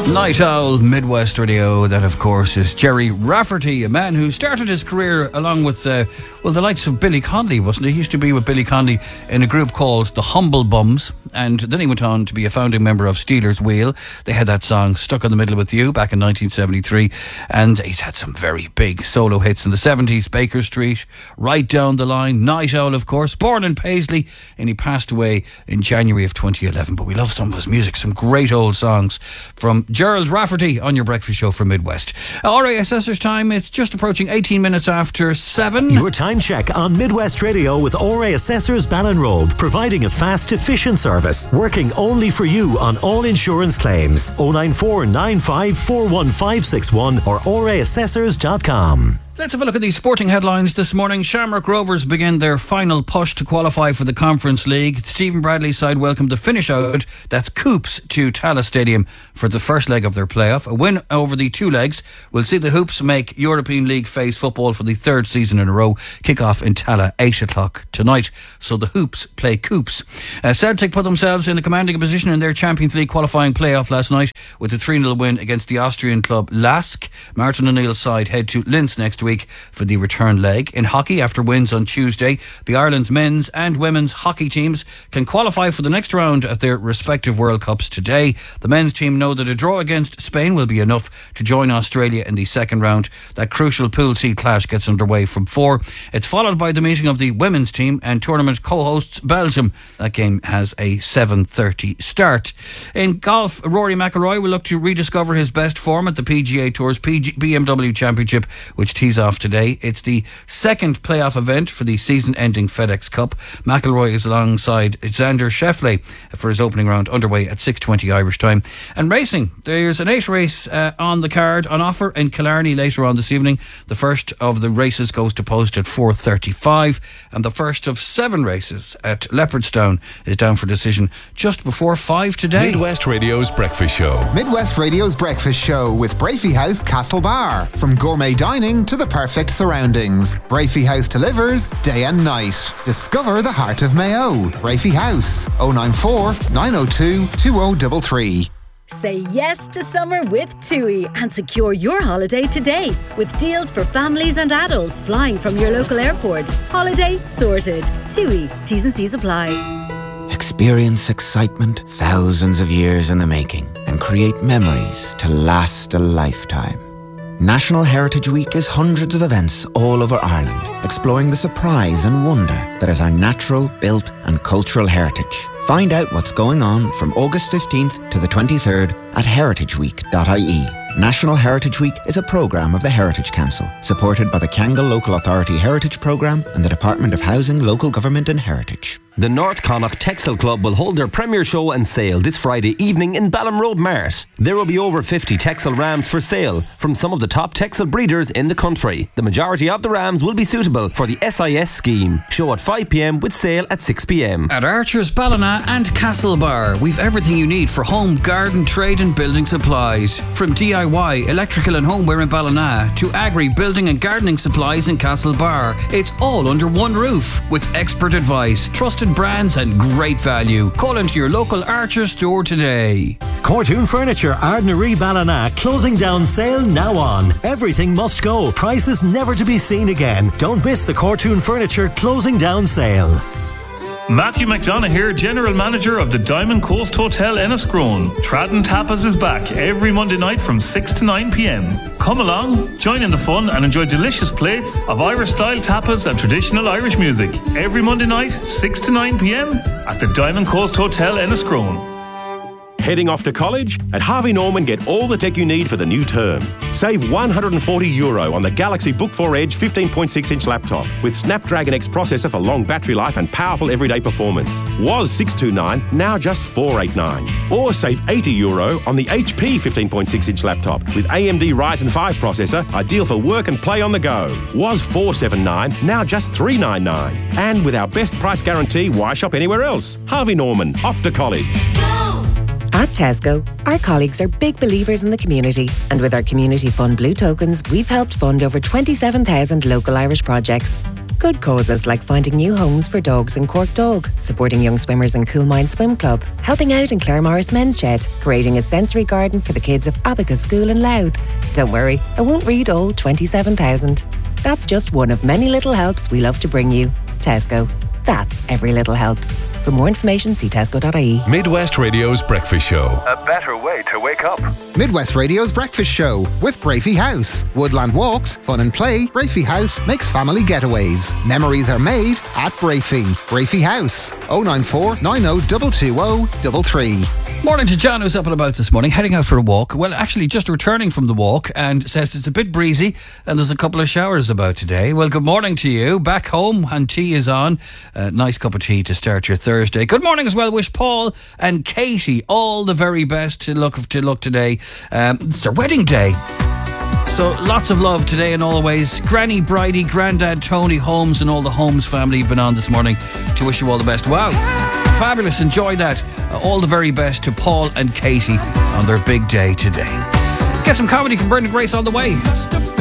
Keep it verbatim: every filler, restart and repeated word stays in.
Night Owl, Midwest Radio. That, of course, is Gerry Rafferty, a man who started his career along with, uh, well, the likes of Billy Connolly, wasn't he? He used to be with Billy Connolly in a group called the Humble Bums, and then he went on to be a founding member of Stealers Wheel. They had that song Stuck in the Middle with You back in nineteen seventy-three, and he's had some very big solo hits in the seventies. Baker Street, Right Down the Line, Night Owl, of course, born in Paisley, and he passed away in January of twenty eleven. But we love some of his music, some great old songs from Gerald Rafferty on your breakfast show from Midwest. R A S S's time, it's just approaching eighteen minutes after seven. Your time check on Midwest Radio with O R A Assessors Ballinrobe, providing a fast, efficient service, working only for you on all insurance claims. oh nine four nine five four one five six one or o r a assessors dot com. Let's have a look at these sporting headlines this morning. Shamrock Rovers begin their final push to qualify for the Conference League. Stephen Bradley's side welcomed the finish out. That's Coops to Tallaght Stadium for the first leg of their playoff. A win over the two legs will see the Hoops make European League phase football for the third season in a row. Kick-off in Tallaght, eight o'clock tonight. So the Hoops play Coops. Uh, Celtic put themselves in a commanding position in their Champions League qualifying playoff last night with a three nil win against the Austrian club Lask. Martin O'Neill's side head to Linz next week for the return leg. In hockey, after wins on Tuesday, the Ireland's men's and women's hockey teams can qualify for the next round at their respective World Cups today. The men's team know that a draw against Spain will be enough to join Australia in the second round. That crucial Pool C clash gets underway from four. It's followed by the meeting of the women's team and tournament co-hosts Belgium. That game has a seven thirty start. In golf, Rory McIlroy will look to rediscover his best form at the P G A Tour's P G- B M W Championship, which tees off today. It's the second playoff event for the season-ending FedEx Cup. McIlroy is alongside Xander Schauffele for his opening round, underway at six twenty Irish time. And racing, there's an eight race uh, on the card on offer in Killarney later on this evening. The first of the races goes to post at four thirty-five, and the first of seven races at Leopardstown is down for decision just before five today. Midwest Radio's Breakfast Show. Midwest Radio's Breakfast Show with Brafey House Castlebar. From gourmet dining to the perfect surroundings, Brafey House delivers day and night. Discover the heart of Mayo. Brafey House, oh nine four nine oh two two oh three three. Say yes to summer with TUI and secure your holiday today with deals for families and adults flying from your local airport. Holiday sorted. TUI. T's and C's apply. Experience excitement thousands of years in the making and create memories to last a lifetime. National Heritage Week is hundreds of events all over Ireland, exploring the surprise and wonder that is our natural, built and cultural heritage. Find out what's going on from August fifteenth to the twenty-third at heritage week dot I E. National Heritage Week is a programme of the Heritage Council, supported by the Kangal Local Authority Heritage Programme and the Department of Housing, Local Government and Heritage. The North Connacht Textile Club will hold their premier show and sale this Friday evening in Ballinrobe Mart. There will be over fifty textile rams for sale from some of the top textile breeders in the country. The majority of the rams will be suitable for the S I S scheme. Show at five p.m. with sale at six p.m. At Archer's Ballina and Castlebar, we've everything you need for home, garden, trade and building supplies. From D I Y, electrical and homeware in Ballina to agri, building and gardening supplies in Castlebar. It's all under one roof with expert advice, trusted brands and great value. Call into your local Archer store today. Cortoon Furniture, Ardnaree Ballina, closing down sale now on. Everything must go. Prices never to be seen again. Don't miss the Cortoon Furniture closing down sale. Matthew McDonough here, General Manager of the Diamond Coast Hotel Enniscrone. Tradden Tapas is back every Monday night from six to nine p.m. Come along, join in the fun and enjoy delicious plates of Irish-style tapas and traditional Irish music. Every Monday night, six to nine p.m. at the Diamond Coast Hotel Enniscrone. Heading off to college? At Harvey Norman, get all the tech you need for the new term. Save one hundred forty euro on the Galaxy Book four Edge fifteen point six inch laptop with Snapdragon X processor for long battery life and powerful everyday performance. Was six twenty-nine, now just four eighty-nine. Or save eighty euro on the H P fifteen point six inch laptop with A M D Ryzen five processor, ideal for work and play on the go. Was four seventy-nine, now just three ninety-nine. And with our best price guarantee, why shop anywhere else? Harvey Norman, off to college. At Tesco, our colleagues are big believers in the community, and with our Community Fund Blue Tokens, we've helped fund over twenty-seven thousand local Irish projects. Good causes like finding new homes for dogs in Cork Dog, supporting young swimmers in Coolmine Swim Club, helping out in Claremorris Men's Shed, creating a sensory garden for the kids of Abacus School in Louth. Don't worry, I won't read all twenty-seven thousand. That's just one of many little helps we love to bring you. Tesco. That's every little helps. For more information, see tesco dot I E. Midwest Radio's Breakfast Show. A better way to wake up. Midwest Radio's Breakfast Show with Brafey House. Woodland walks, fun and play. Brafey House makes family getaways. Memories are made at Brafey. Brafey House. oh nine four, nine oh two two oh three three. Morning to John, who's up and about this morning, heading out for a walk. Well, actually, just returning from the walk, and says it's a bit breezy and there's a couple of showers about today. Well, good morning to you. Back home, and tea is on. A nice cup of tea to start your Thursday. Good morning as well. Wish Paul and Katie all the very best to look to look today. Um, it's their wedding day. So lots of love today in all the ways. Granny Bridie, Grandad Tony Holmes and all the Holmes family have been on this morning to wish you all the best. Wow, fabulous, enjoy that. Uh, all the very best to Paul and Katie on their big day today. Get some comedy from Brendan Grace on the way.